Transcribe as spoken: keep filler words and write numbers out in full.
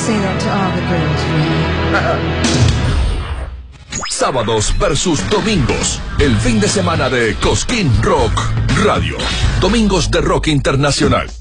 say that to all the girls, right? Sábados versus domingos. El fin de semana de Cosquín Rock Radio. Domingos de rock internacional.